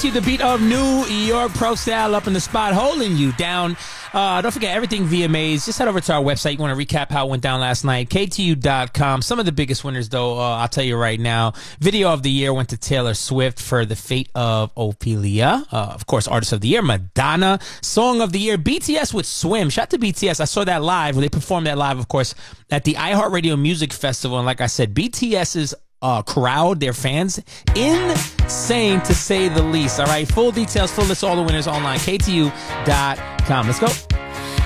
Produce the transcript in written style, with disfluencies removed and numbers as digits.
KTU, the beat of New York Pro Style, up in the spot, holding you down. Don't forget, everything VMAs. Just head over to our website. You want to recap how it went down last night, KTU.com. Some of the biggest winners, though, I'll tell you right now. Video of the year went to Taylor Swift for The Fate of Ophelia. Of course, Artist of the Year, Madonna. Song of the Year, BTS with Swim. Shout out to BTS. I saw that live. They performed that live, of course, at the iHeartRadio Music Festival. And like I said, BTS's crowd, their fans, insane to say the least. All right, full details, full list, all the winners online, KTU.com. Let's go.